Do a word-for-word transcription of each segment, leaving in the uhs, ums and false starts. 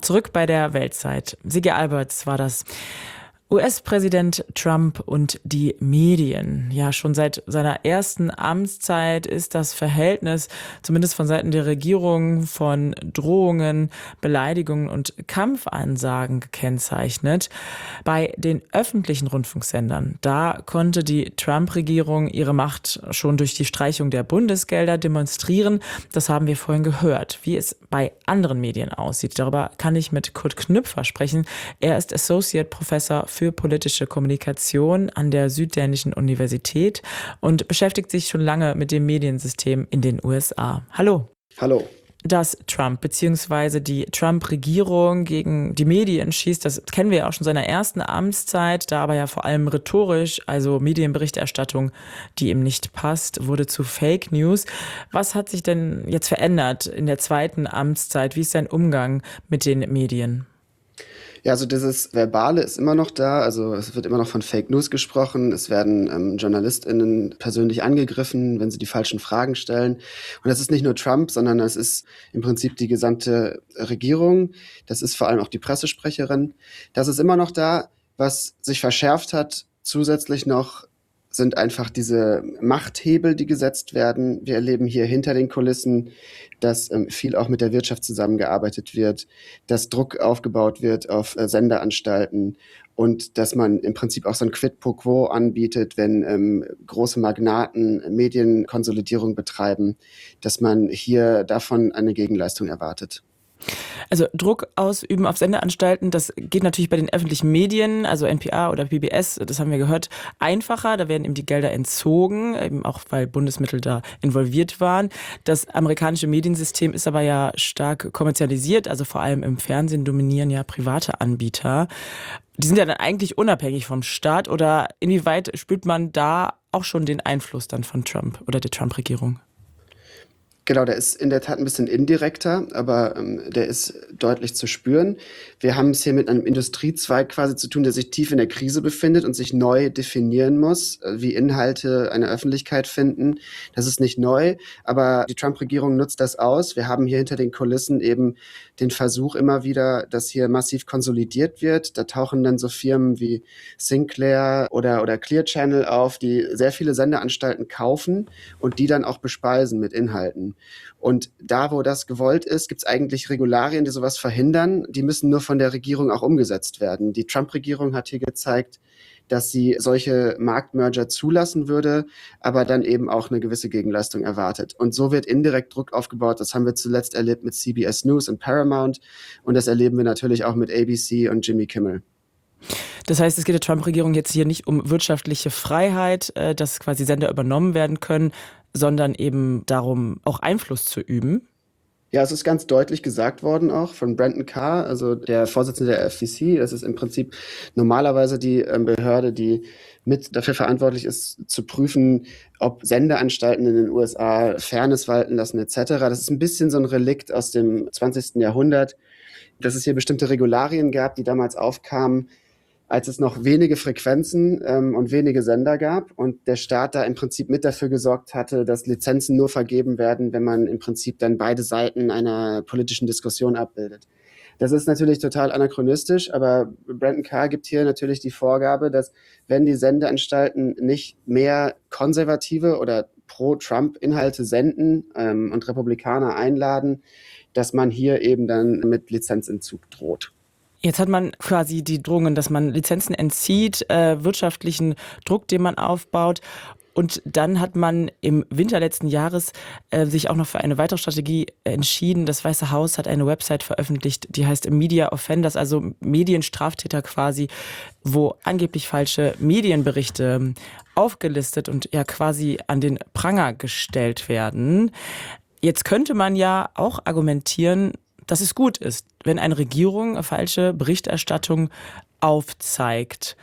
Zurück bei der Weltzeit. Sigi Alberts war das. U S-Präsident Trump und die Medien. Ja, schon seit seiner ersten Amtszeit ist das Verhältnis, zumindest von Seiten der Regierung, von Drohungen, Beleidigungen und Kampfansagen gekennzeichnet. Bei den öffentlichen Rundfunksendern, da konnte die Trump-Regierung ihre Macht schon durch die Streichung der Bundesgelder demonstrieren. Das haben wir vorhin gehört. Wie es bei anderen Medien aussieht, darüber kann ich mit Kurt Knüpfer sprechen. Er ist Associate Professor für politische Kommunikation an der Süddänischen Universität und beschäftigt sich schon lange mit dem Mediensystem in den U S A. Hallo. Hallo. Dass Trump bzw. die Trump-Regierung gegen die Medien schießt, das kennen wir ja auch schon seiner ersten Amtszeit, da aber ja vor allem rhetorisch, also Medienberichterstattung, die ihm nicht passt, wurde zu Fake News. Was hat sich denn jetzt verändert in der zweiten Amtszeit? Wie ist sein Umgang mit den Medien? Ja, also dieses Verbale ist immer noch da, also es wird immer noch von Fake News gesprochen, es werden ähm, JournalistInnen persönlich angegriffen, wenn sie die falschen Fragen stellen. Und das ist nicht nur Trump, sondern das ist im Prinzip die gesamte Regierung, das ist vor allem auch die Pressesprecherin. Das ist immer noch da. Was sich verschärft hat, zusätzlich noch sind einfach diese Machthebel, die gesetzt werden. Wir erleben hier hinter den Kulissen, dass ähm, viel auch mit der Wirtschaft zusammengearbeitet wird, dass Druck aufgebaut wird auf äh, Sendeanstalten und dass man im Prinzip auch so ein Quid pro quo anbietet, wenn ähm, große Magnaten Medienkonsolidierung betreiben, dass man hier davon eine Gegenleistung erwartet. Also Druck ausüben auf Sendeanstalten, das geht natürlich bei den öffentlichen Medien, also N P R oder P B S, das haben wir gehört, einfacher. Da werden eben die Gelder entzogen, eben auch weil Bundesmittel da involviert waren. Das amerikanische Mediensystem ist aber ja stark kommerzialisiert, also vor allem im Fernsehen dominieren ja private Anbieter. Die sind ja dann eigentlich unabhängig vom Staat, oder inwieweit spürt man da auch schon den Einfluss dann von Trump oder der Trump-Regierung? Genau, der ist in der Tat ein bisschen indirekter, aber ähm, der ist deutlich zu spüren. Wir haben es hier mit einem Industriezweig quasi zu tun, der sich tief in der Krise befindet und sich neu definieren muss, äh, wie Inhalte eine Öffentlichkeit finden. Das ist nicht neu, aber die Trump-Regierung nutzt das aus. Wir haben hier hinter den Kulissen eben den Versuch immer wieder, dass hier massiv konsolidiert wird. Da tauchen dann so Firmen wie Sinclair oder, oder Clear Channel auf, die sehr viele Sendeanstalten kaufen und die dann auch bespeisen mit Inhalten. Und da, wo das gewollt ist, gibt es eigentlich Regularien, die sowas verhindern. Die müssen nur von der Regierung auch umgesetzt werden. Die Trump-Regierung hat hier gezeigt, dass sie solche Marktmerger zulassen würde, aber dann eben auch eine gewisse Gegenleistung erwartet. Und so wird indirekt Druck aufgebaut. Das haben wir zuletzt erlebt mit C B S News und Paramount. Und das erleben wir natürlich auch mit A B C und Jimmy Kimmel. Das heißt, es geht der Trump-Regierung jetzt hier nicht um wirtschaftliche Freiheit, dass quasi Sender übernommen werden können, sondern eben darum, auch Einfluss zu üben? Ja, es ist ganz deutlich gesagt worden auch von Brandon Carr, also der Vorsitzende der F C C. Das ist im Prinzip normalerweise die ähm, Behörde, die mit dafür verantwortlich ist, zu prüfen, ob Sendeanstalten in den U S A Fairness walten lassen et cetera. Das ist ein bisschen so ein Relikt aus dem zwanzigsten Jahrhundert, dass es hier bestimmte Regularien gab, die damals aufkamen, als es noch wenige Frequenzen ähm, und wenige Sender gab und der Staat da im Prinzip mit dafür gesorgt hatte, dass Lizenzen nur vergeben werden, wenn man im Prinzip dann beide Seiten einer politischen Diskussion abbildet. Das ist natürlich total anachronistisch, aber Brandon Carr gibt hier natürlich die Vorgabe, dass wenn die Sendeanstalten nicht mehr konservative oder Pro-Trump-Inhalte senden ähm, und Republikaner einladen, dass man hier eben dann mit Lizenzentzug droht. Jetzt hat man quasi die Drohungen, dass man Lizenzen entzieht, äh, wirtschaftlichen Druck, den man aufbaut. Und dann hat man im Winter letzten Jahres äh, sich auch noch für eine weitere Strategie entschieden. Das Weiße Haus hat eine Website veröffentlicht, die heißt Media Offenders, also Medienstraftäter quasi, wo angeblich falsche Medienberichte aufgelistet und ja quasi an den Pranger gestellt werden. Jetzt könnte man ja auch argumentieren, dass es gut ist, wenn eine Regierung falsche Berichterstattung aufzeigt.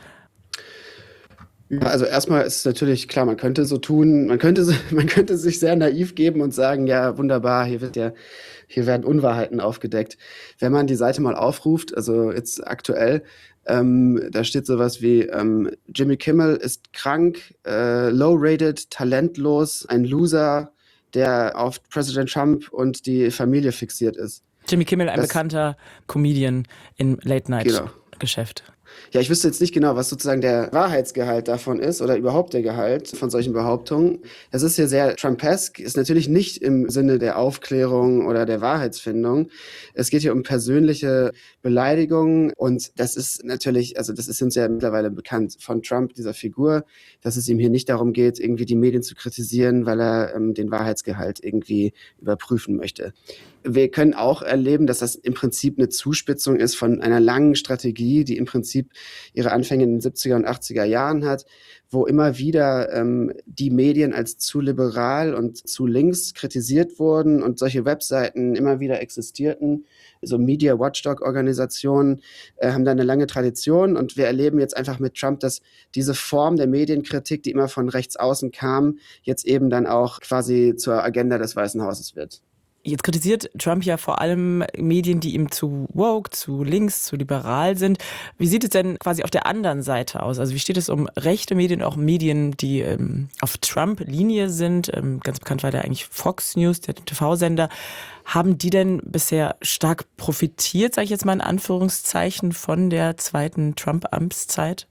Ja, also erstmal ist es natürlich klar, man könnte so tun, man könnte, man könnte sich sehr naiv geben und sagen, ja, wunderbar, hier wird ja, hier werden Unwahrheiten aufgedeckt. Wenn man die Seite mal aufruft, also jetzt aktuell, ähm, da steht sowas wie, ähm, Jimmy Kimmel ist krank, äh, low-rated, talentlos, ein Loser, der auf Präsident Trump und die Familie fixiert ist. Jimmy Kimmel, ein Das- bekannter Comedian im Late-Night-Geschäft. Ja, ich wüsste jetzt nicht genau, was sozusagen der Wahrheitsgehalt davon ist oder überhaupt der Gehalt von solchen Behauptungen. Das ist hier sehr Trumpesk, ist natürlich nicht im Sinne der Aufklärung oder der Wahrheitsfindung. Es geht hier um persönliche Beleidigungen und das ist natürlich, also das ist uns ja mittlerweile bekannt von Trump, dieser Figur, dass es ihm hier nicht darum geht, irgendwie die Medien zu kritisieren, weil er ähm, den Wahrheitsgehalt irgendwie überprüfen möchte. Wir können auch erleben, dass das im Prinzip eine Zuspitzung ist von einer langen Strategie, die im Prinzip ihre Anfänge in den siebziger und achtziger Jahren hat, wo immer wieder ähm, die Medien als zu liberal und zu links kritisiert wurden und solche Webseiten immer wieder existierten. So Media Watchdog-Organisationen äh, haben da eine lange Tradition und wir erleben jetzt einfach mit Trump, dass diese Form der Medienkritik, die immer von rechts außen kam, jetzt eben dann auch quasi zur Agenda des Weißen Hauses wird. Jetzt kritisiert Trump ja vor allem Medien, die ihm zu woke, zu links, zu liberal sind. Wie sieht es denn quasi auf der anderen Seite aus? Also wie steht es um rechte Medien, auch Medien, die ähm, auf Trump-Linie sind? Ähm, ganz bekannt war da eigentlich Fox News, der T V-Sender. Haben die denn bisher stark profitiert, sage ich jetzt mal in Anführungszeichen, von der zweiten Trump-Amtszeit?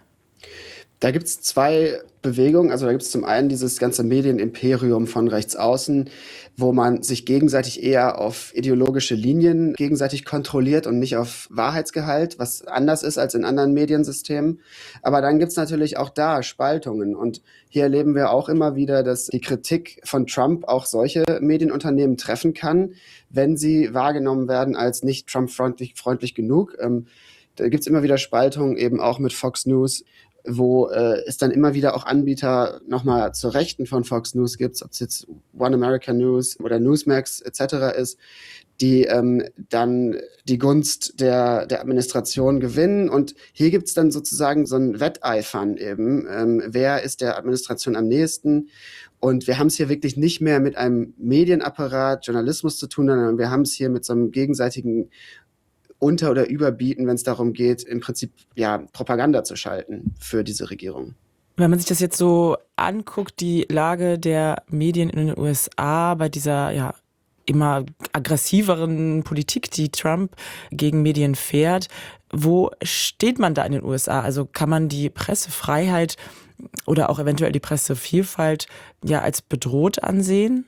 Da gibt es zwei Bewegungen. Also da gibt es zum einen dieses ganze Medienimperium von rechts außen, wo man sich gegenseitig eher auf ideologische Linien gegenseitig kontrolliert und nicht auf Wahrheitsgehalt, was anders ist als in anderen Mediensystemen. Aber dann gibt es natürlich auch da Spaltungen. Und hier erleben wir auch immer wieder, dass die Kritik von Trump auch solche Medienunternehmen treffen kann, wenn sie wahrgenommen werden als nicht Trump-freundlich freundlich genug. Ähm, da gibt es immer wieder Spaltungen, eben auch mit Fox News, wo äh, es dann immer wieder auch Anbieter nochmal zur Rechten von Fox News gibt, ob es jetzt One America News oder Newsmax et cetera ist, die ähm, dann die Gunst der, der Administration gewinnen. Und hier gibt es dann sozusagen so ein Wetteifern eben. Ähm, wer ist der Administration am nächsten? Und wir haben es hier wirklich nicht mehr mit einem Medienapparat, Journalismus zu tun, sondern wir haben es hier mit so einem gegenseitigen Unter- oder Überbieten, wenn es darum geht, im Prinzip ja Propaganda zu schalten für diese Regierung. Wenn man sich das jetzt so anguckt, die Lage der Medien in den U S A bei dieser ja immer aggressiveren Politik, die Trump gegen Medien fährt, wo steht man da in den U S A? Also kann man die Pressefreiheit oder auch eventuell die Pressevielfalt ja als bedroht ansehen?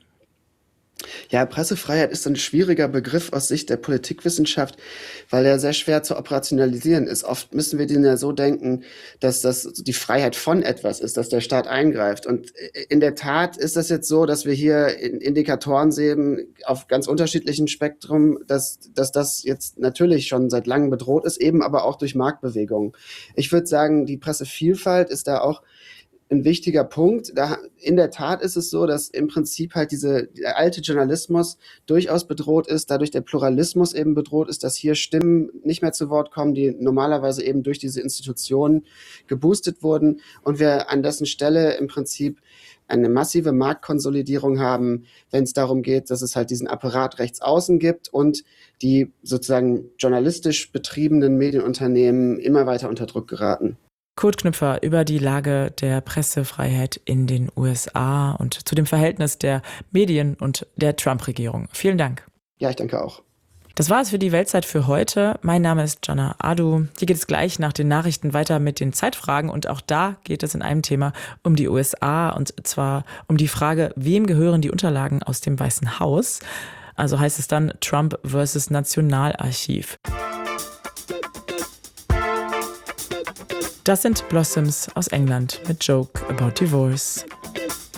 Ja, Pressefreiheit ist ein schwieriger Begriff aus Sicht der Politikwissenschaft, weil er sehr schwer zu operationalisieren ist. Oft müssen wir den ja so denken, dass das die Freiheit von etwas ist, dass der Staat eingreift. Und in der Tat ist das jetzt so, dass wir hier Indikatoren sehen auf ganz unterschiedlichen Spektrum, dass, dass das jetzt natürlich schon seit langem bedroht ist, eben aber auch durch Marktbewegungen. Ich würde sagen, die Pressevielfalt ist da auch ein wichtiger Punkt. Da, in der Tat ist es so, dass im Prinzip halt diese, der alte Journalismus durchaus bedroht ist, dadurch der Pluralismus eben bedroht ist, dass hier Stimmen nicht mehr zu Wort kommen, die normalerweise eben durch diese Institutionen geboostet wurden und wir an dessen Stelle im Prinzip eine massive Marktkonsolidierung haben, wenn es darum geht, dass es halt diesen Apparat rechts außen gibt und die sozusagen journalistisch betriebenen Medienunternehmen immer weiter unter Druck geraten. Kurt Knüpfer über die Lage der Pressefreiheit in den U S A und zu dem Verhältnis der Medien und der Trump-Regierung. Vielen Dank. Ja, ich danke auch. Das war es für die Weltzeit für heute. Mein Name ist Jana Adu. Hier geht es gleich nach den Nachrichten weiter mit den Zeitfragen und auch da geht es in einem Thema um die U S A und zwar um die Frage, wem gehören die Unterlagen aus dem Weißen Haus? Also heißt es dann Trump versus Nationalarchiv. Das sind Blossoms aus England mit Joke About Divorce.